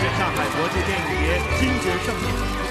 上海国际电影节金爵盛宴。